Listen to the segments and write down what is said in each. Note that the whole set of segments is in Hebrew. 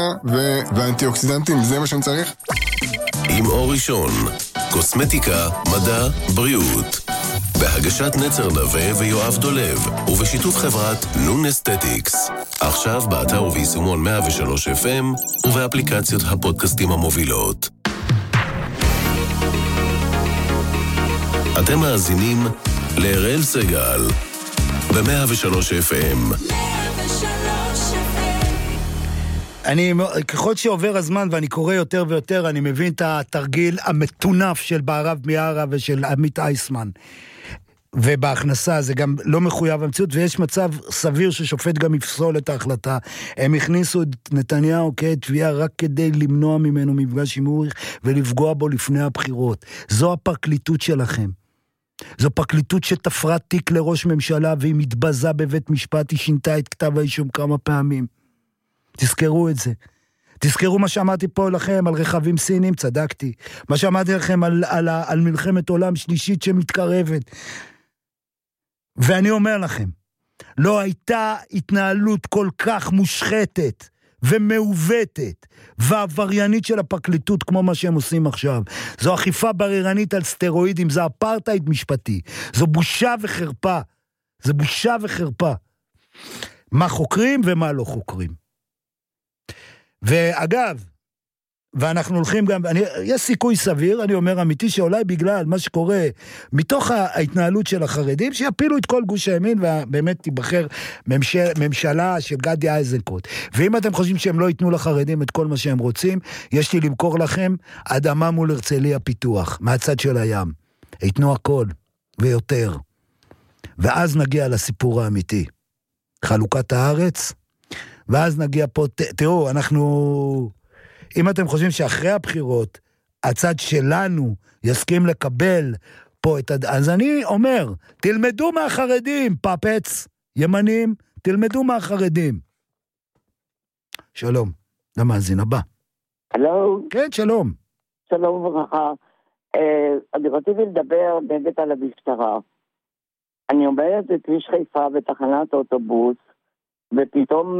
ואנטי-אוקסידנטים, זה מה שאני צריך? עם אור ראשון, קוסמטיקה, מדע, בריאות. בהגשת נצר נווה ויואב דולב, ובשיתוף חברת נון אסתטיקס. עכשיו באתר וביישומון 103 FM, ובאפליקציות הפודקאסטים המובילות. אתם מאזינים לאראל סגל, ב-103 FM. ככל שעובר הזמן ואני קורא יותר ויותר, אני מבין את התרגיל המטונף של בערב מיארה ושל עמית אייסמן. ובהכנסה זה גם לא מחויב המציאות, ויש מצב סביר ששופט גם יפסול את ההחלטה. הם הכניסו את נתניהו כתביעה רק כדי למנוע ממנו מפגש עם אוריך ולפגוע בו לפני הבחירות. זו הפרקליטות שלכם. זו פרקליטות שתפרה תיק לראש ממשלה והיא מתבזה בבית משפט, היא שינתה את כתב האישום כמה פעמים. תזכרו את זה. תזכרו מה שאמרתי פה לכם על רכבים סינים, צדקתי. מה שאמרתי לכם על מלחמת עולם שלישית שמתקרבת. ואני אומר לכם, לא הייתה התנהלות כל כך מושחתת ומעוותת ועבריינית של הפרקליטות כמו מה שהם עושים עכשיו. זו אכיפה בררנית על סטרואידים, זה אפרטהייד משפטי. זו בושה וחרפה. זה בושה וחרפה. מה חוקרים ומה לא חוקרים. ואגב, ואנחנו הולכים גם, יש סיכוי סביר, אני אומר אמיתי, שאולי בגלל מה שקורה מתוך ההתנהלות של החרדים, שיפילו את כל גוש הימין, ובאמת תיבחר ממשלה של גדי איזנקוט. ואם אתם חושבים שהם לא ייתנו לחרדים את כל מה שהם רוצים, יש לי למכור לכם אדמה מול הרצליה פיתוח, מהצד של הים. ייתנו הכל, ויותר. ואז נגיע לסיפור האמיתי. חלוקת הארץ, ואז נגיע פה, תראו, אם אתם חושבים שאחרי הבחירות, הצד שלנו יסכים לקבל פה אז אני אומר, תלמדו מהחרדים, פאפץ, ימנים, תלמדו מהחרדים. שלום, למאזין הבא. הלו? כן, שלום. שלום וברכה. אני רציתי לדבר נגד על המשטרה. אני עומדת בכביש חיפה בתחנת אוטובוס, ופתאום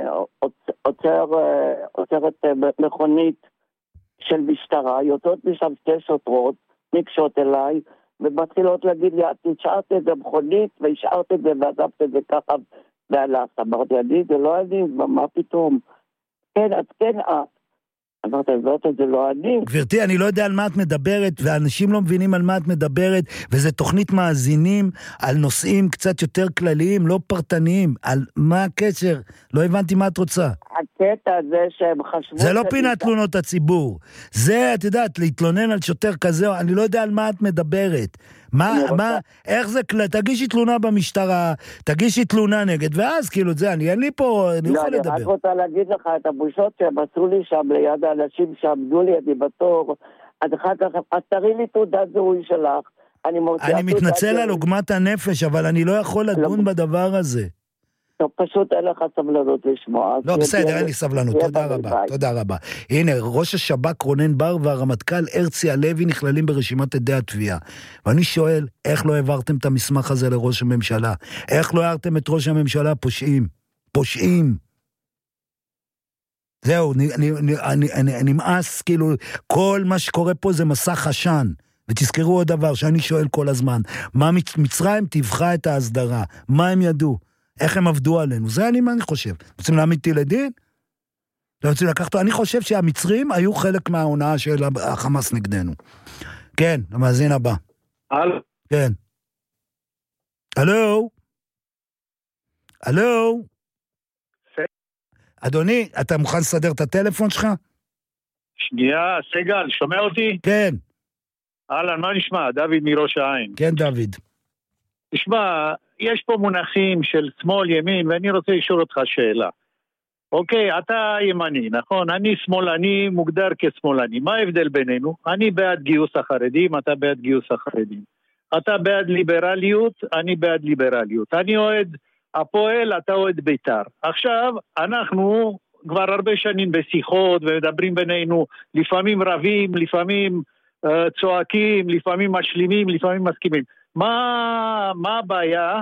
עוצרת מכונית של משטרה, יוצאות משם 2 שוטרות, ניגשות אליי, ומתחילות להגיד לי, את השארת את זה מכונית, והשארת את זה, ועזבת את זה ככה, והלכת. אמרתי, זה לא אני, מה פתאום? כן, את כן את. אמרתי, זה לא אני. גברתי, אני לא יודע על מה את מדברת, ואנשים לא מבינים על מה את מדברת, וזה תוכנית מאזינים על נושאים קצת יותר כלליים, לא פרטניים. על מה הקשר? לא הבנתי מה את רוצה. הקטע הזה שהם חשבו... זה לא פינת תלונות הציבור. זה, את יודעת, להתלונן על שוטר כזה, אני לא יודע על מה את מדברת. איך זה, תגישי תלונה במשטרה, תגישי תלונה נגד, ואז כאילו זה, אני יכול לדבר. אני רק רוצה להגיד לך את הבושות שהם עשו לי שם ליד האנשים שעמדו לי, אני בתור, אז אחר כך, אז תראי לי תעודת זהוי שלך. אני מתנצל על עוגמת הנפש, אבל אני לא יכול לדון בדבר הזה. טוב, פשוט אין לך סבלנות לשמוע. לא, בסדר, אין לי סבלנות, תודה רבה, תודה רבה. הנה, ראש השב"כ רונן בר והרמטכ"ל הרצי הלוי נכללים ברשימת עדי התביעה. ואני שואל, איך לא העברתם את המסמך הזה לראש הממשלה? איך לא העברתם את ראש הממשלה פושעים? פושעים. זהו, נמאס, כאילו, כל מה שקורה פה זה מסך עשן. ותזכרו עוד דבר שאני שואל כל הזמן, מה מצרים תבחה את ההסדרה? מה הם ידעו? איך הם עבדו עלינו? זה מה אני חושב. רוצים להעמיד אותי לדין? לא רוצים לקחת... אני חושב שהמצרים היו חלק מההונאה של החמאס נגדנו. כן, המאזין הבא. הלו. כן. הלו? הלו? אדוני, אתה מוכן לסדר את הטלפון שלך? שנייה, סגל, שומע אותי? כן. אהלן, מה נשמע? דוד מראש העין. כן, דוד. תשמע, יש פה מונחים של שמאל ימין, ואני רוצה לשאול אותך שאלה. אוקיי, אתה ימני, נכון? אני שמאלני, מוגדר כשמאלני. מה ההבדל בינינו? אני בעד גיוס החרדים, אתה בעד גיוס החרדים. אתה בעד ליברליות, אני בעד ליברליות. אני אוהד הפועל, אתה אוהד בית"ר. עכשיו, אנחנו כבר הרבה שנים בשיחות ומדברים בינינו, לפעמים רבים, לפעמים צועקים, לפעמים משלימים, לפעמים מסכימים. מה הבעיה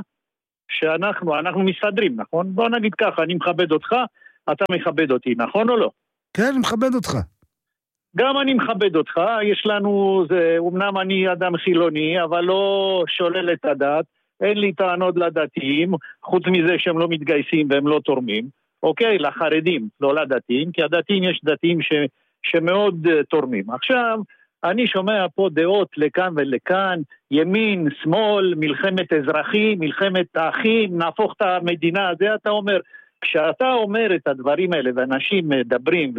שאנחנו מסתדרים, נכון? בוא נגיד ככה, אני מכבד אותך, אתה מכבד אותי, נכון או לא? כן, אני מכבד אותך. גם אני מכבד אותך, יש לנו, אמנם אני אדם חילוני, אבל לא שולל את הדת, אין לי טענות לדתיים, חוץ מזה שהם לא מתגייסים והם לא תורמים, אוקיי, לחרדים, לא לדתיים, כי הדתיים יש דתיים שמאוד תורמים. עכשיו, אני שומע פה דעות לכאן ולכאן, ימין, שמאל, מלחמת אזרחים, מלחמת האחים, נהפוך את המדינה, זה אתה אומר. כשאתה אומר את הדברים האלה, ואנשים מדברים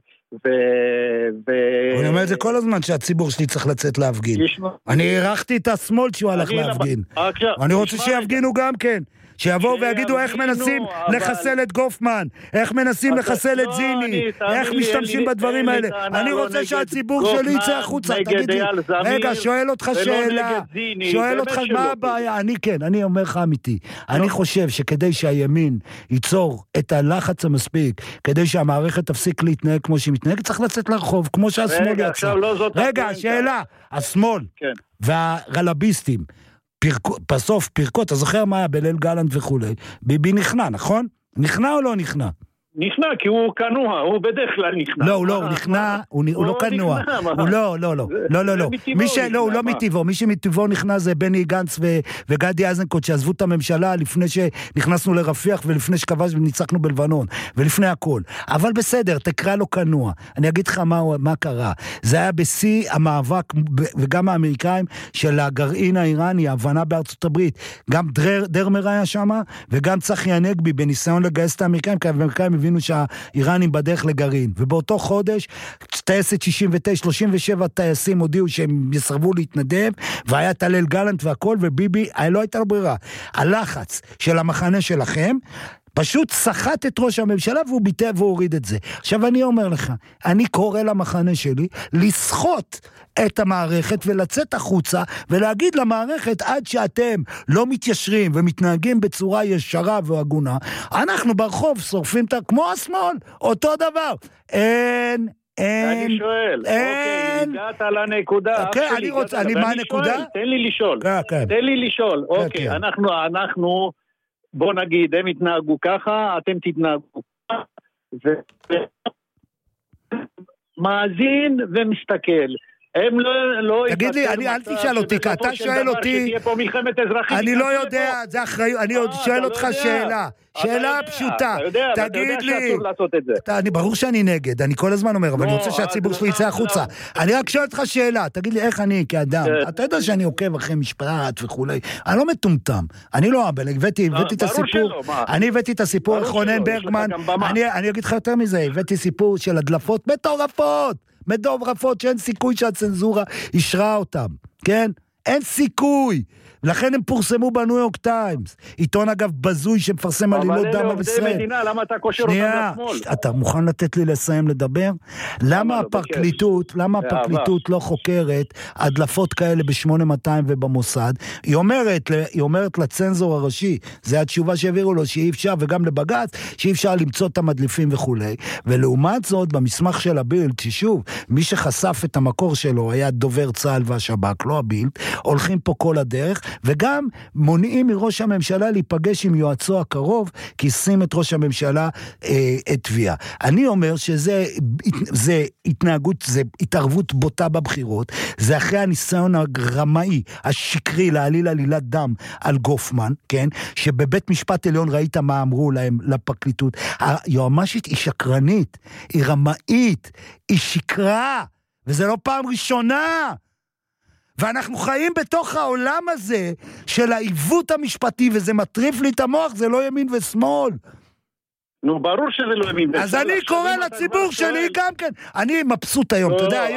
אני אומר את זה כל הזמן שהציבור שלי צריך לצאת להפגין. אני הערכתי את השמאל שהוא הלך להפגין. אני רוצה שיפגינו גם כן. שיבואו ויגידו איך מנסים לחסל את גופמן, איך מנסים לחסל את זיני, איך משתמשים בדברים האלה. אני רוצה שהציבור שלי יצא החוצה, תגיד לי. רגע, שואל אותך שאלה, שואל אותך מה הבעיה. אני אומר לך אמיתי, אני חושב שכדי שהימין ייצור את הלחץ המספיק, כדי שהמערכת תפסיק להתנהג כמו שהיא מתנהגת, צריך לצאת לרחוב, כמו שהשמאל יצא. רגע, שאלה, השמאל והרלביסטים, בסוף פרקות, אתה זוכר מה היה בליל גלנט וכו', ביבי נכנע, נכון? נכנע או לא נכנע? נכנע, כי הוא כנוע, הוא בדרך כלל נכנע. לא, הוא לא, נכנע, הוא לא כנוע. הוא לא. הוא לא מטבעו, מי שמטבעו נכנע זה בני גנץ וגדי איזנקוט, שעזבו את הממשלה לפני שנכנסנו לרפיח, ולפני שכבש וניצחנו בלבנון, ולפני הכל. אבל בסדר, תקרא לו כנוע. אני אגיד לך מה קרה. זה היה בשיא המאבק, וגם האמריקאים, של הגרעין האיראני, ההבנה בארצות הברית. גם דרמר היה שם, וגם צחי הנגבי, בניסיון לגייס את האמריקאים, כי האמריקאים הבינו שהאיראנים בדרך לגרעין, ובאותו חודש, טייסת 37 טייסים הודיעו שהם יסרבו להתנדב, והיה תלל גלנט והכל, וביבי, לא הייתה לו ברירה. הלחץ של המחנה שלכם, פשוט שחט את ראש הממשלה, והוא ביטא והוריד את זה. עכשיו אני אומר לך, אני קורא למחנה שלי, לסחוט את המערכת, ולצאת החוצה, ולהגיד למערכת, עד שאתם לא מתיישרים, ומתנהגים בצורה ישרה והגונה, אנחנו ברחוב שורפים כמו השמאל, אותו דבר. אני שואל, אוקיי, הגעת לנקודה. אוקיי, אני רוצה, מה הנקודה? תן לי לשאול, אוקיי, אנחנו בוא נגיד, הם יתנהגו ככה, אתם תתנהגו ככה, מאזין ומסתכל. הם לא... תגיד לי, אל תשאל אותי, כי אתה שואל אותי... שתהיה פה מלחמת אזרחים. אני לא יודע, זה אחריות, אני עוד שואל אותך שאלה פשוטה. תגיד לי... ברור שאני נגד, אני כל הזמן אומר, אבל אני רוצה שהציבור שלי יצא החוצה. אני רק שואל אותך שאלה, תגיד לי איך אני כאדם, אתה יודע שאני עוקב אחרי משפט וכולי, אני לא מטומטם, אני לא אבל הבאתי את הסיפור, אני הבאתי את הסיפור רונן ברגמן, אני אגיד לך יותר מזה, הבאתי סיפור של הדלפות מטורפות שאין סיכוי שהצנזורה אישרה אותם, כן? אין סיכוי. לכן הם פורסמו בניו יורק טיימס. עיתון אגב בזוי שמפרסם עלילות דם על ישראל. אבל אלה עובדי מדינה, למה אתה קושר אותם לשמאל? אתה מוכן לתת לי לסיים לדבר? למה הפרקליטות לא חוקרת הדלפות כאלה ב-8200 ובמוסד? היא אומרת לצנזור הראשי, זה התשובה שהעבירו לו, שאי אפשר, וגם לבג"ץ, שאי אפשר למצוא את המדליפים וכולי. ולעומת זאת, במסמך של הבילד, ששוב, מי שחשף את המקור שלו היה דובר צה"ל והשב"כ, לא הבילד, הולכים פה כל הדרך, וגם מונעים מראש הממשלה להיפגש עם יועצו הקרוב, כי שים את ראש הממשלה את תביעה. אני אומר שזה התנהגות, זה התערבות בוטה בבחירות, זה אחרי הניסיון הרמאי, השקרי, להעליל עלילת דם על גופמן, כן? שבבית משפט עליון ראית מה אמרו להם לפרקליטות. היועמ"שית היא שקרנית, היא רמאית, היא שקרה, וזה לא פעם ראשונה. ואנחנו חיים בתוך העולם הזה של העיוות המשפטי, וזה מטריף לי את המוח, זה לא ימין ושמאל. נו, ברור שזה לא ימין ושמאל. אז אני קורא לציבור שלי גם כן. אני מבסוט היום, אתה יודע,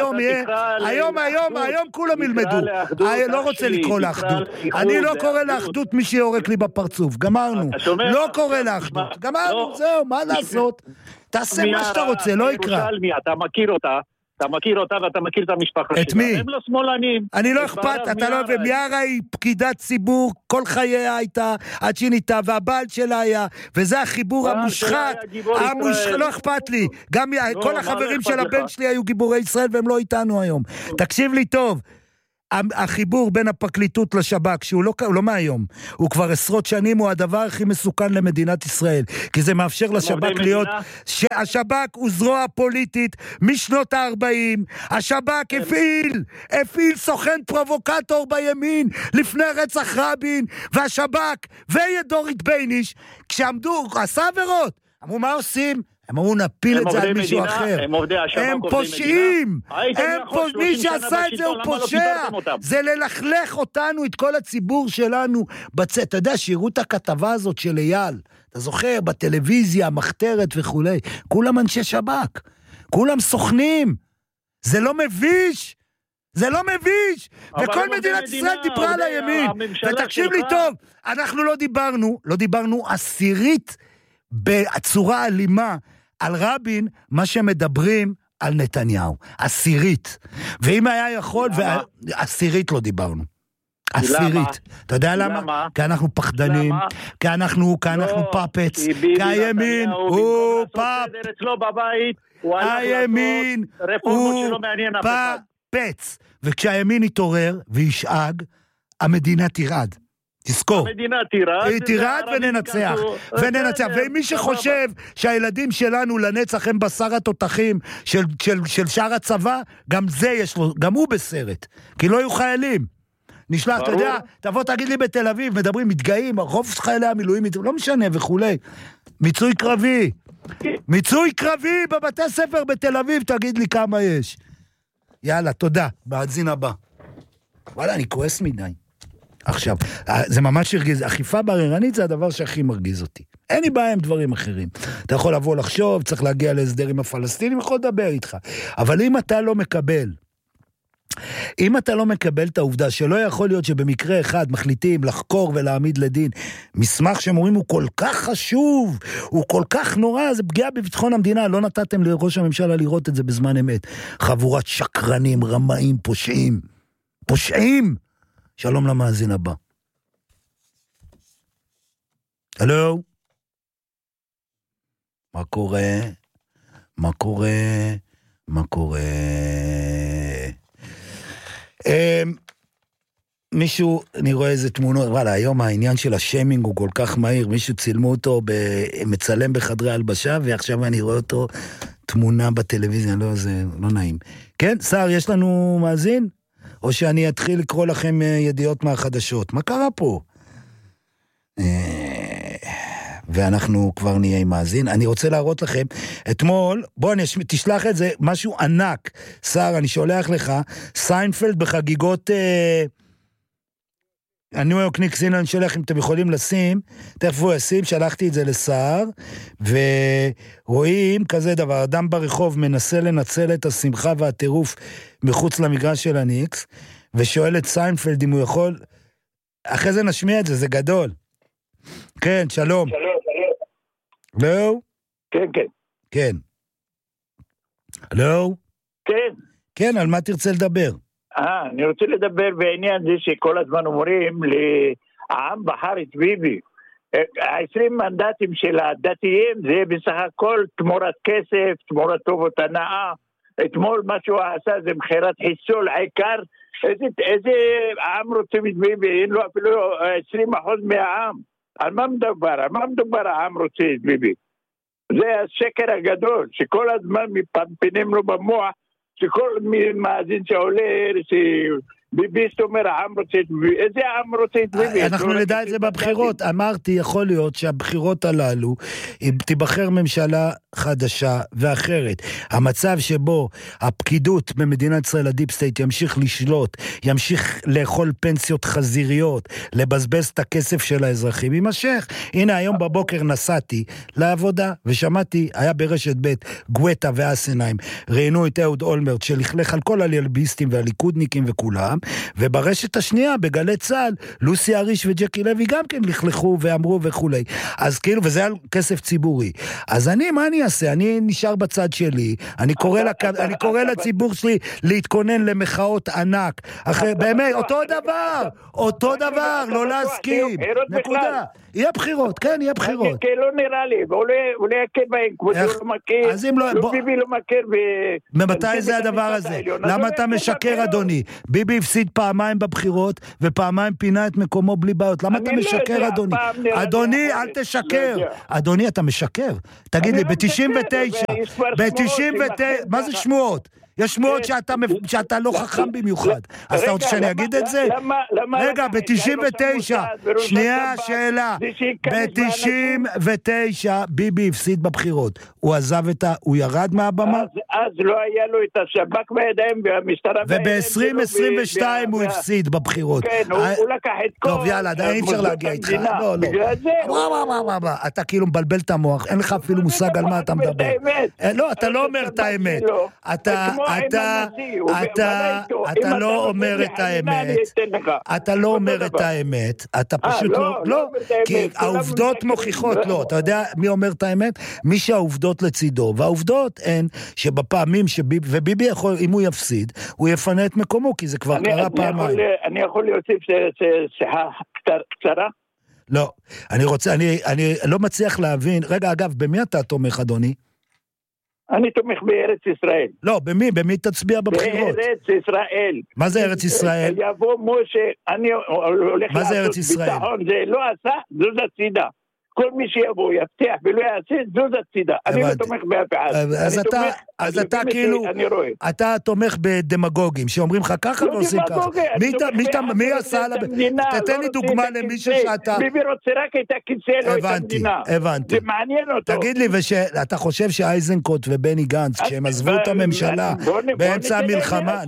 היום כולם ילמדו. לא רוצה לקרוא לאחדות. אני לא קורא לאחדות מי שיורק לי בפרצוף, גמרנו. לא קורא לאחדות, גמרנו, זהו, מה לעשות? תעשה מה שאתה רוצה, לא יקרא. אתה מכיר אותה ואתה מכיר את המשפחה שלה. את מי? הם לא שמאלנים. אני לא אכפת, אתה לא... ומיארה היא פקידת ציבור, כל חייה הייתה, עד שהיא ניתה, והבעל שלה היה, וזה החיבור המושחת. לא אכפת לי. גם כל החברים של הבן שלי היו גיבורי ישראל, והם לא איתנו היום. תקשיב לי טוב. החיבור בין הפרקליטות לשב"כ, שהוא לא מהיום, הוא כבר עשרות שנים, הוא הדבר הכי מסוכן למדינת ישראל, כי זה מאפשר לשב"כ להיות, שהשב"כ הוא זרוע פוליטית משנות ה-40, השב"כ הפעיל סוכן פרובוקטור בימין, לפני רצח רבין, והשב"כ ודורית בייניש, כשעמדו, עשה עבירות, אמרו מה עושים? הם אמרו נפיל את זה על מישהו אחר. הם פושעים. מי שעשה את זה הוא פושע. זה ללכלך אותנו, את כל הציבור שלנו. אתה יודע, שיראו את הכתבה הזאת של אייל. אתה זוכר, בטלוויזיה, המחתרת וכו'. כולם אנשי שב"כ. כולם סוכנים. זה לא מביש. זה לא מביש. וכל מדינת ישראל דיברה על הימין. ותקשיב לי טוב, אנחנו לא דיברנו עשירית בצורה אלימה על רבין, מה שמדברים על נתניהו. עשירית. ואם היה יכול, עשירית לא דיברנו. עשירית. אתה יודע למה? כי אנחנו פחדנים, כי אנחנו פאפץ, כי הימין הוא הימין הוא פאפץ. וכשהימין יתעורר וישאג, המדינה תירד. תזכור. המדינה תירד וננצח. ואם מי שחושב שהילדים שלנו לנצח הם בשר התותחים של שאר הצבא, גם זה יש לו, גם הוא בסרט. כי לא יהיו חיילים. נשלח, אתה יודע, תבוא תגיד לי בתל אביב, מדברים, מתגאים, רוב חיילי המילואים, לא משנה וכולי. מיצוי קרבי בבתי ספר בתל אביב, תגיד לי כמה יש. יאללה, תודה. בהאזין הבא. וואלה, אני כועס מדי. עכשיו, זה ממש הרגיז, אכיפה בררנית זה הדבר שהכי מרגיז אותי. אין לי בעיה עם דברים אחרים. אתה יכול לבוא לחשוב, צריך להגיע להסדר עם הפלסטינים, יכול לדבר איתך. אבל אם אתה לא מקבל את העובדה שלא יכול להיות שבמקרה אחד מחליטים לחקור ולהעמיד לדין, מסמך שהם אומרים הוא כל כך חשוב, הוא כל כך נורא, זה פגיעה בביטחון המדינה, לא נתתם לראש הממשלה לראות את זה בזמן אמת. חבורת שקרנים, רמאים, פושעים. שלום למאזין הבא. הלו? מה קורה? מישהו, אני רואה איזה תמונות, וואלה, היום העניין של השיימינג הוא כל כך מהיר, מישהו צילמו אותו, מצלם בחדרי הלבשה, ועכשיו אני רואה אותו תמונה בטלוויזיה, לא, זה לא נעים. כן, שר, יש לנו מאזין? או שאני אתחיל לקרוא לכם ידיעות מהחדשות. מה קרה פה? ואנחנו כבר נהיה עם מאזין. אני רוצה להראות לכם, אתמול, בוא תשלח את זה, משהו ענק. שר, אני שולח לך, סיינפלד בחגיגות, הניו יורק ניקס, הנה אני שולח אם אתם יכולים לשים, תכף הוא ישים, שלחתי את זה לשר, ורואים כזה דבר, אדם ברחוב מנסה לנצל את השמחה והטירוף מחוץ למגרש של הניקס, ושואל את סיינפלד אם הוא יכול, אחרי זה נשמיע את זה, זה גדול. כן, שלום. לא? כן. לא? כן, על מה תרצה לדבר? אני רוצה לדבר בעניין זה שכל הזמן אומרים העם בחר את ביבי. 20 מנדטים של הדתיים זה בסך הכל תמורת כסף, תמורת טובות הנאה. אתמול מה שהוא עשה זה מחירת חיסול, העיקר איזה העם רוצים את ביבי, אין לו אפילו 20% מהעם. על מה מדובר העם רוצה את ביבי? זה השקר הגדול, שכל הזמן מפנפנים לו במוח, שכל מאזין שעולה, ביביסט אומר, העם רוצה את ביבי. איזה העם רוצה את ביבי? אנחנו נדע את זה בבחירות. אמרתי, יכול להיות שהבחירות הללו, אם תיבחר ממשלה חדשה ואחרת, המצב שבו הפקידות במדינת ישראל, הדיפ סטייט, ימשיך לשלוט, ימשיך לאכול פנסיות חזיריות, לבזבז את הכסף של האזרחים, יימשך. הנה, היום בבוקר נסעתי לעבודה, ושמעתי, היה ברשת ב' גואטה ואסנהיים, ראיינו את אהוד אולמרט, שלכלך על כל הליכודניקים והליכודניקים וכולם, וברשת השנייה, בגלי צה"ל, לוסי אריש וג'קי לוי גם כן לכלכו ואמרו וכולי. אז כאילו, וזה על כסף ציבורי. אז מה אני אעשה? אני נשאר בצד שלי, אני קורא לציבור שלי להתכונן למחאות ענק. באמת, אותו דבר, לא להסכים. נקודה. יהיה בחירות, כן, יהיה בחירות. לא נראה לי, אולי יקר בהם, כמו שהוא לא מכיר, לא ביבי לא מכיר. ממתי זה הדבר הזה? למה אתה משקר, אדוני? ביבי הפסיד פעמיים בבחירות, ופעמיים פינה את מקומו בלי בעיות. למה אתה משקר, אדוני? אדוני, אל תשקר. אדוני, אתה משקר. תגיד לי, ב-99, מה זה שמועות? יש שמועות שאתה לא חכם במיוחד. אז אתה רוצה שאני אגיד את זה? רגע, ב-99, שנייה, שאלה. ב-99, ביבי הפסיד בבחירות. הוא עזב הוא ירד מהבמה? אז לא היה לו את השב"כ בידיים והמשטרה בידיים. וב-2022 הוא הפסיד בבחירות. כן, הוא לקח את כל... טוב, יאללה, אי אפשר להגיע איתך. לא, לא. אתה כאילו מבלבל את המוח, אין לך אפילו מושג על מה אתה מדבר. לא, אתה לא אומר את האמת. אתה לא אומר את האמת. אתה לא אומר את האמת. אתה פשוט לא. כי העובדות מוכיחות, לא. אתה יודע מי אומר את האמת? מי שהעובדות לצידו. והעובדות הן שבפעמים וביבי יכול, אם הוא יפסיד, הוא יפנה את מקומו, כי זה כבר קרה פעמיים. אני יכול להוסיף שיחה קצרה? לא. אני לא מצליח להבין. רגע, אגב, במי אתה תומך, אדוני? אני תומך בארץ ישראל. לא, במי? במי תצביע בבחירות? בארץ ישראל. מה זה ארץ ישראל? יבוא משה, אני הולך לעשות ביטחון, זה לא עשה, זוז הצידה. כל מי שיבוא, יפתח ולא יעשה, זוז הצידה. אני לא תומך באף אחד. אז אתה כאילו, אתה תומך בדמגוגים, שאומרים לך ככה ועושים ככה. מי עשה על... תתן לי דוגמה למישהו שאתה... ביבי רוצה רק את הכיסא, לא את המדינה. הבנתי. זה מעניין אותו. תגיד לי, אתה חושב שאייזנקוט ובני גנץ, כשהם עזבו את הממשלה, באמצע המלחמה...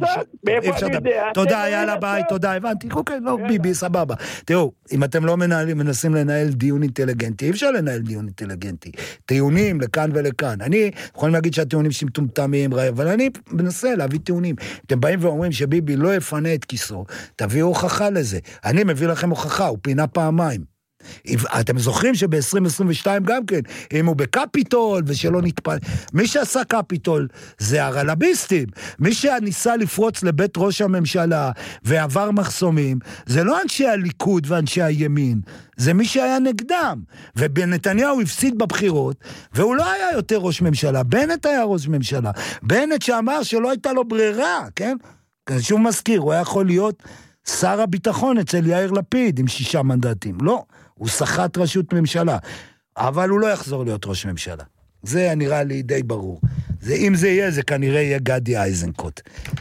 תודה, יאללה, ביי, תודה, הבנתי. אוקיי, לא, ביבי, סבבה. תראו, אם אתם לא מנסים לנהל דיון אינטליגנטי, אי אפשר לנהל דיון אינטליגנטי. טיעונים לכאן ולכאן. אני יכולים להגיד שהטיעונים מטומטמים, אבל אני מנסה להביא טיעונים. אתם באים ואומרים שביבי לא יפנה את כיסו, תביאו הוכחה לזה. אני מביא לכם הוכחה, הוא פינה פעמיים. אתם זוכרים שב-2022 גם כן, אם הוא בקפיטול ושלא נתפל, מי שעשה קפיטול זה הרלביסטים, מי שניסה לפרוץ לבית ראש הממשלה ועבר מחסומים, זה לא אנשי הליכוד ואנשי הימין, זה מי שהיה נגדם, ובנתניהו הפסיד בבחירות, והוא לא היה יותר ראש ממשלה, בנט היה ראש ממשלה, בנט שאמר שלא הייתה לו ברירה, כן? שוב מזכיר, הוא היה יכול להיות שר הביטחון אצל יאיר לפיד עם 6 מנדטים, לא, הוא שחט ראשות ממשלה, אבל הוא לא יחזור להיות ראש ממשלה. זה נראה לי די ברור. אם זה יהיה, זה כנראה יהיה גדי איזנקוט.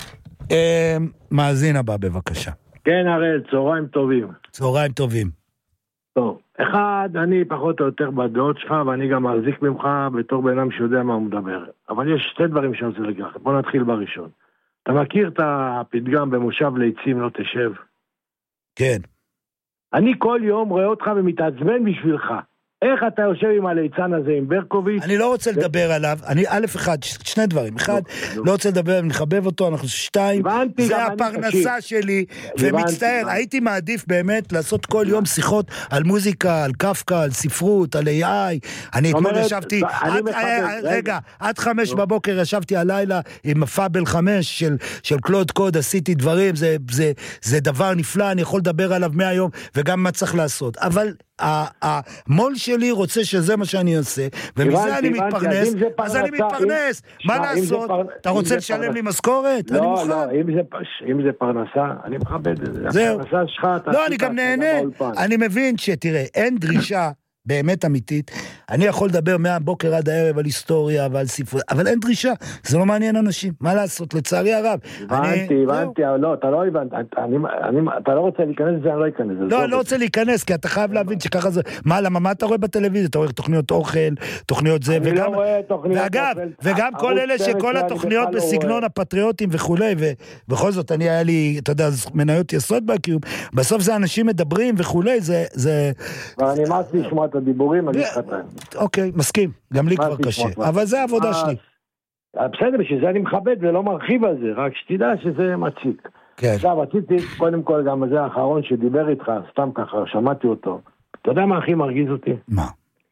מאזין הבא, בבקשה. כן, הראל, צהריים טובים. צהריים טובים. טוב, אחד, אני פחות או יותר בדעות שלך, ואני גם מחזיק ממך בתור בן אדם שיודע מה הוא מדבר. אבל יש 2 דברים שאני רוצה להגיד לך. בוא נתחיל בראשון. אתה מכיר את הפתגם במושב ליצים לא תשב? כן. אני כל יום רואה אותך ומתעצבן בשבילך. איך אתה יושב עם הליצן הזה, עם ברקוביץ'? אני לא רוצה לדבר עליו, אני אחד, 2 דברים. אחד, לא רוצה לדבר, אני מחבב אותו, אנחנו 2, זה הפרנסה שלי, ומצטער, הייתי מעדיף באמת לעשות כל יום שיחות על מוזיקה, על קפקא, על ספרות, על AI. אני אתמול ישבתי, רגע, עד 5 בבוקר ישבתי הלילה עם פאבל 5 של קלוד קוד, עשיתי דברים, זה דבר נפלא, אני יכול לדבר עליו 100 יום, וגם מה צריך לעשות. אבל המול שלי רוצה שזה מה שאני עושה, ומזה אני מתפרנס, אז אני מתפרנס, מה לעשות? אתה רוצה לשלם לי משכורת? לא, לא, אם זה פרנסה, אני מכבד את זה. זהו. הפרנסה שלך, לא, אני גם נהנה, אני מבין שתראה, אין דרישה, באמת אמיתית, אני יכול לדבר מהבוקר עד הערב על היסטוריה ועל ספרות, אבל אין דרישה, זה לא מעניין אנשים, מה לעשות, לצערי הרב. הבנתי, לא, אתה לא הבנת, אתה לא רוצה להיכנס לזה, אני לא אכנס לזה. לא, אני לא רוצה להיכנס, כי אתה חייב להבין שככה זה, מה אתה רואה בטלוויזיה? אתה רואה תוכניות אוכל, תוכניות זה, וגם, ואגב, וגם כל אלה שכל התוכניות בסגנון הפטריוטים וכולי, ובכל זאת, אני היה לי, אתה יודע, מניות יסוד בקיום, בסוף זה אנשים מדברים וכולי, זה אני מעט לשמוע את הדיבורים, אני חתן. אוקיי, מסכים, גם לי כבר קשה, אבל זה העבודה שלי. בסדר, בשביל זה אני מכבד ולא מרחיב על זה, רק שתדע שזה מציק. עכשיו, רציתי קודם כל גם זה האחרון שדיבר איתך, סתם ככה, שמעתי אותו. אתה יודע מה הכי מרגיז אותי? מה?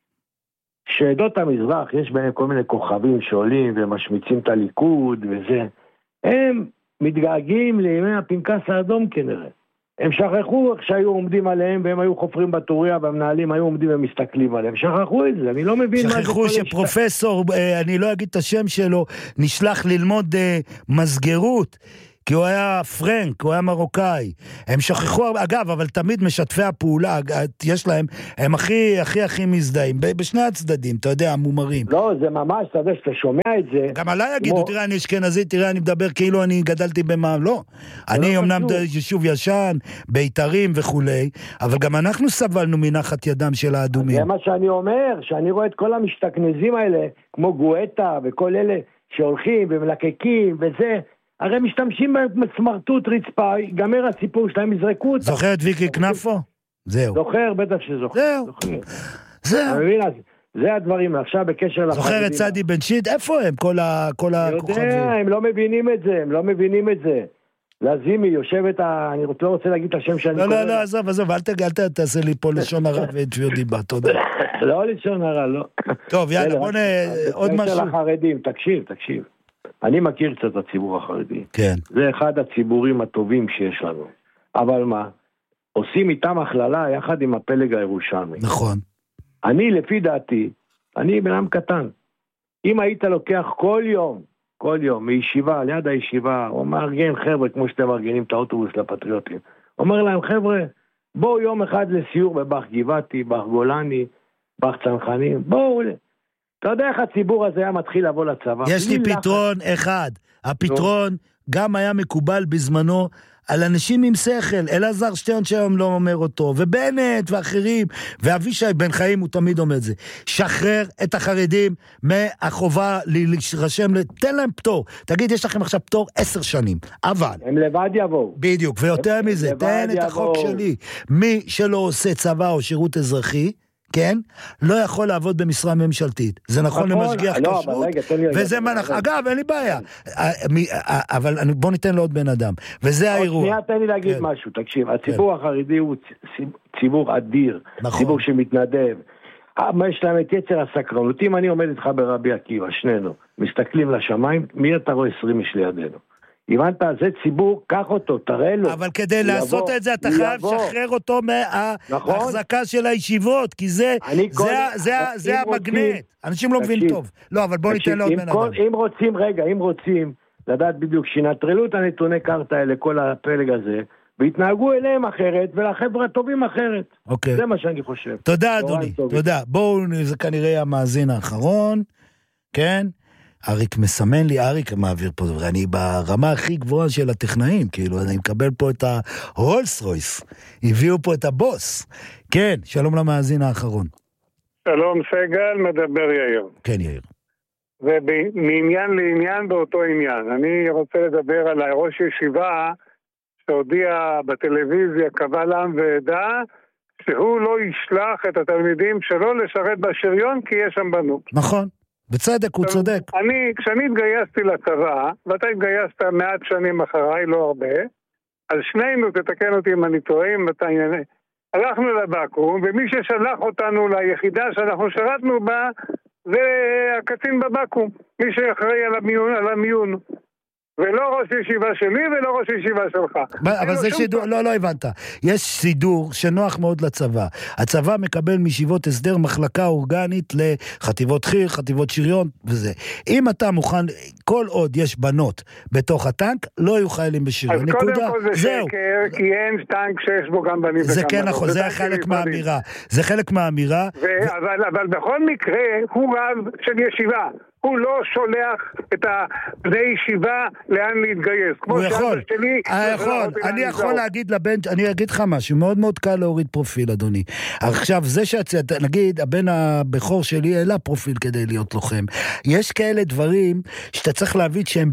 שעדות המזרח, יש בהם כל מיני כוכבים שעולים ומשמיצים את הליכוד וזה. הם מתגעגעים לימי הפנקס האדום כנראה. הם שכחו איך שהיו עומדים עליהם, והם היו חופרים בטוריה, והמנהלים היו עומדים ומסתכלים עליהם. שכחו את זה, אני לא מבין מה זה. שכחו שפרופסור, אני לא אגיד את השם שלו, נשלח ללמוד מסגרות, כי הוא היה פרנק, הוא היה מרוקאי. הם שכחו, אגב, אבל תמיד משתפי הפעולה, יש להם, הם הכי מזדהים, בשני הצדדים, אתה יודע, המומרים. לא, זה ממש, אתה יודע, שאתה שומע את זה. גם עליי יגידו, תראה, אני אשכנזי, תראה, אני מדבר כאילו אני גדלתי במעם, לא. אני אומנם יישוב ישן, ביתרים וכולי, אבל גם אנחנו סבלנו מנחת ידם של האדומים. זה מה שאני אומר, שאני רואה את כל המשתכנזים האלה, כמו גואטה וכל אלה שהולכים ומלקקים וזה, הרי משתמשים בסמרטוט רצפה, גמר הסיפור שלהם, יזרקו אותה. זוכר את ויקי כנפו? זהו. זוכר, בטח שזוכר. זהו. זה הדברים, עכשיו בקשר לחרדים. זוכר את צדי בן שיט? איפה הם? כל הכוכבים. יודע, הם לא מבינים את זה, לזימי יושבת, אני לא רוצה להגיד את השם שאני קורא. לא, עזוב, אל תעשה לי פה לשון הרע ותביאו דיבה, תודה. לא לשון הרע, לא. טוב, יאללה, בוא עוד משהו. בקשר לחרדים, תקשיב. אני מכיר קצת את הציבור החרדי. כן. זה אחד הציבורים הטובים שיש לנו. אבל מה? עושים איתם הכללה יחד עם הפלג הירושלמי. נכון. אני, לפי דעתי, אני בן אדם קטן. אם היית לוקח כל יום, מישיבה, ליד הישיבה, הוא מארגן חבר'ה, כמו שאתם מארגנים את האוטובוס לפטריוטים. אומר להם, חבר'ה, בואו יום אחד לסיור בבח גבעתי, בח גולני, בח צנחנים, בואו. אתה יודע איך הציבור הזה היה מתחיל לבוא לצבא? יש לי פתרון אחד. הפתרון גם היה מקובל בזמנו על אנשים עם שכל. אלעזר שטרן שהיום לא אומר אותו, ובנט ואחרים, ואבישי בן חיים הוא תמיד אומר את זה. שחרר את החרדים מהחובה להירשם, תן להם פטור. תגיד, יש לכם עכשיו פטור 10 שנים, אבל... הם לבד יבואו. בדיוק, ויותר מזה, תן את החוק שלי. מי שלא עושה צבא או שירות אזרחי, כן? לא יכול לעבוד במשרה ממשלתית. זה נכון למשגיח כשרות, וזה מנח... אגב, אין לי בעיה. אבל בוא ניתן לעוד בן אדם. וזה האירוע. שנייה, תן לי להגיד משהו. תקשיב, הציבור החרדי הוא ציבור אדיר. ציבור שמתנדב. יש להם את יצר הסקרנות. אם אני עומד איתך ברבי עקיבא, שנינו, מסתכלים לשמיים, מי אתה רואה 20 איש לידינו? הבנת, זה ציבור, קח אותו, תראה לו. אבל כדי לעשות את זה, אתה חייב לשחרר אותו מההחזקה של הישיבות, כי זה המגנט. אנשים לא מבינים טוב. לא, אבל בוא ניתן לעוד בן אדם. אם רוצים לדעת בדיוק, שינטרלו את הנתוני קרתא האלה, כל הפלג הזה, והתנהגו אליהם אחרת, ולחבר'ה טובים אחרת. זה מה שאני חושב. תודה, אדוני, תודה. בואו, זה כנראה המאזין האחרון, כן? אריק מסמן לי, אריק מעביר פה, אני ברמה הכי גבוהה של הטכנאים, כאילו, אני מקבל פה את הרולס רויס, הביאו פה את הבוס. כן, שלום למאזין האחרון. שלום סגל, מדבר יאיר. כן, יאיר. ומעניין לעניין באותו עניין, אני רוצה לדבר על ראש ישיבה שהודיע בטלוויזיה קבל עם ועדה, שהוא לא ישלח את התלמידים שלו לשרת בשריון, כי יש שם בנות. נכון. בצדק, הוא צודק. כשאני התגייסתי לצבא, ואתה התגייסת מעט שנים אחריי, לא הרבה, אז שנינו, תתקן אותי אם אני טועה, הלכנו לבקו"ם, ומי ששלח אותנו ליחידה שאנחנו שרתנו בה, זה הקצין בבקו"ם, מי שאחראי על המיון. ולא ראש ישיבה שלי ולא ראש ישיבה שלך. אבל זה שידור, לא הבנת. יש סידור שנוח מאוד לצבא. הצבא מקבל מישיבות הסדר מחלקה אורגנית לחטיבות חי"ר, חטיבות שריון וזה. אם אתה מוכן, כל עוד יש בנות בתוך הטנק, לא יהיו חיילים בשריון. אז קודם כל זה שקר, כי אין טנק שיש בו גם בנים. זה כן נכון, זה חלק מהאמירה. זה חלק מהאמירה. אבל בכל מקרה, הוא רב של ישיבה. הוא לא שולח את בני ישיבה לאן להתגייס. הוא יכול, אני יכול להגיד לבן, אני אגיד לך משהו, מאוד מאוד קל להוריד פרופיל, אדוני. עכשיו, זה נגיד, הבן הבכור שלי העלה פרופיל כדי להיות לוחם. יש כאלה דברים שאתה צריך להבין שהם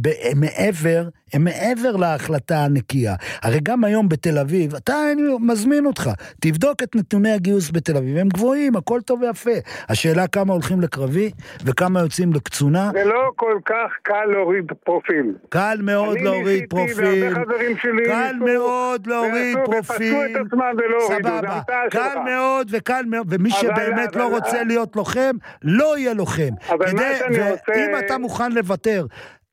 מעבר להחלטה הנקייה. הרי גם היום בתל אביב, אני מזמין אותך, תבדוק את נתוני הגיוס בתל אביב, הם גבוהים, הכל טוב ויפה. השאלה כמה הולכים לקרבי, וכמה יוצאים לקצונה. זה לא כל כך קל להוריד פרופיל. קל מאוד להוריד פרופיל. קל מאוד להוריד פרופיל. סבבה. קל מאוד וקל מאוד, ומי שבאמת לא רוצה להיות לוחם, לא יהיה לוחם. ואם אתה מוכן לוותר,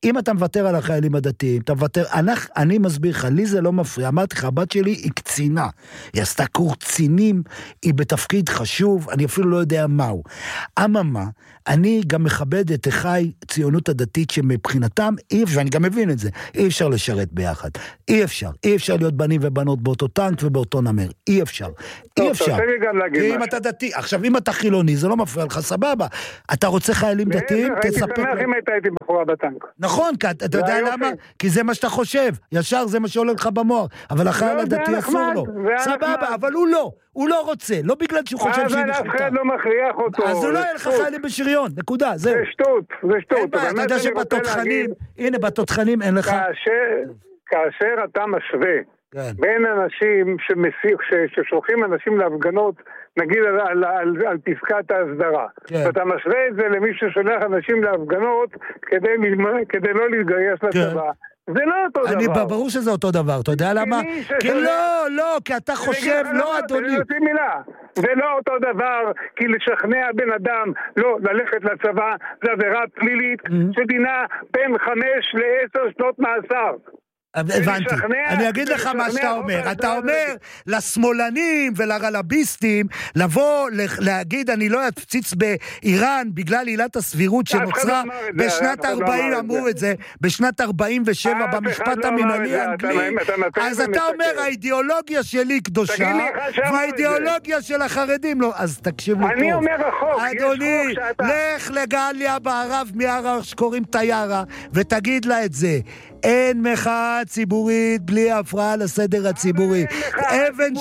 אם אתה מוותר על החיילים הדתיים, אתה מוותר, אני מסביר לך, לי זה לא מפריע, אמרתי לך, הבת שלי היא קצינה, היא עשתה קורס קצינים, היא בתפקיד חשוב, אני אפילו לא יודע מהו. אממה, אני גם מכבד את אחי ציונות הדתית שמבחינתם, ואני גם מבין את זה, אי אפשר לשרת ביחד, אי אפשר להיות בנים ובנות באותו טנק ובאותו נמר, אי אפשר. כי אם אתה דתי, עכשיו אם אתה חילוני, זה לא מפריע לך, סבבה, אתה רוצה חיילים דתיים, תספק. הייתי שמח אם הייתי בחורה בטנק. נכון, אתה יודע למה? כי זה מה שאתה חושב, ישר זה מה שעולה לך במוח, אבל החייל הדתי אסור לו. סבבה, אבל הוא לא רוצה, לא בגלל שהוא חושב שהיא נחותה. אבל אף אחד לא מכריח אותו. אז הוא לא יהיה לך חיילים בשריון, נקודה, זהו. זה שטות. אתה יודע שבתותחנים, הנה בתותחנים אין לך. כאשר אתה משווה בין אנשים ששולחים אנשים להפגנות, נגיד על פסקת ההסדרה, ואתה משווה את זה למי ששולח אנשים להפגנות כדי לא להתגייס לצבא. זה לא אותו דבר. ברור שזה אותו דבר, אתה יודע למה? כי לא, כי אתה חושב, לא אדוני. זה לא אותו דבר, כי לשכנע בן אדם לא ללכת לצבא, זה עבירה פלילית שדינה בין 5 ל-10 שנות מאסר. הבנתי, אני אגיד לך מה שאתה אומר, אתה אומר לשמאלנים ולרלביסטים לבוא להגיד אני לא אפציץ באיראן בגלל עילת הסבירות שנוצרה בשנת 40, אמרו את זה, בשנת 47 במשפט המנהלי האנגלי, אז אתה אומר האידיאולוגיה שלי קדושה והאידיאולוגיה של החרדים לא, אז תקשיבו טוב, אני אומר רחוק, אדוני, לך לגליה בערב מיערה שקוראים תיירה ותגיד לה את זה, אין מחאה ציבורית בלי הפרעה לסדר הציבורי. אבן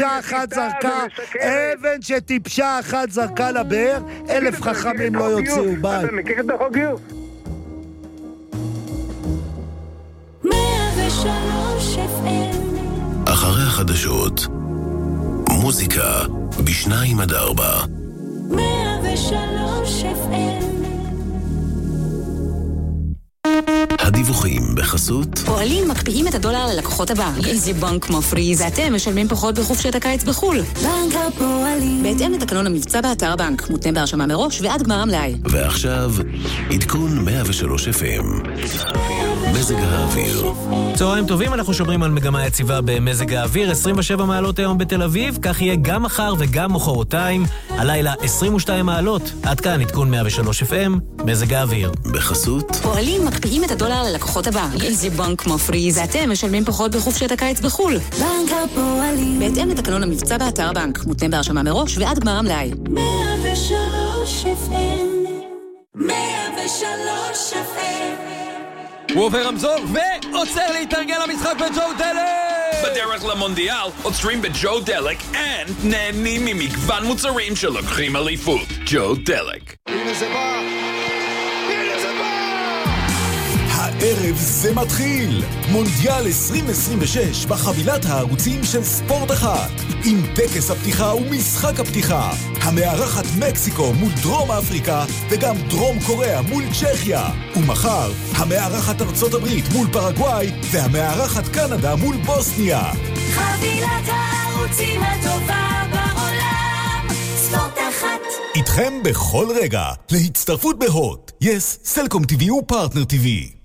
שטיפשה אחת זרקה לבאר, 1000 חכמים לא יוציאו. ביי. אתה מכיר את החוק גיוס? 103 FM. אחרי החדשות, מוזיקה ב2-4. 103 FM. הדיווחים בחסות פועלים מקפיאים את הדולר ללקוחות הבנק. איזה בנק מפריז, אתם משלמים פחות בחופשת הקיץ בחול. בנק הפועלים. בהתאם לתקנון המבצע באתר הבנק, מותנה בהרשמה מראש ועד גמר המלאי. ועכשיו, עדכון 103 FM. מזג האוויר. צהריים טובים, אנחנו שומרים על מגמה יציבה במזג האוויר, 27 מעלות היום בתל אביב, כך יהיה גם מחר וגם מחרתיים, הלילה 22 מעלות. עד כאן עדכון 103 FM, מזג האוויר. בחסות פועלים מקפיאים את הדולר ללקוחות הבנק. איזה בנק מפריז, אתם משלמים פחות בחופשת הקיץ בחול. בנק הפועלים. בהתאם לתקנון המבצע באתר הבנק, מותנה בהרשמה מראש ועד גמר המלאי. 103 FM. 103 FM. הוא עובר רמזור ועוצר להתארגן למשחק בג'ו דלק! בדרך למונדיאל עוצרים בג'ו דלק נהנים ממגוון מוצרים שלוקחים אליפות. ג'ו דלק. הנה זה בא! הערב זה מתחיל! מונדיאל 2026 בחבילת הערוצים של ספורט 1 עם טקס הפתיחה ומשחק הפתיחה, המארחת מקסיקו מול דרום אפריקה וגם דרום קוריאה מול צ'כיה, ומחר המארחת ארצות הברית מול פרגוואי והמארחת קנדה מול בוסניה. חבילת הערוצים הטובה בעולם, ספורט 1 איתכם בכל רגע, להצטרפות בהוט, יס, סלקום TV ופרטנר TV.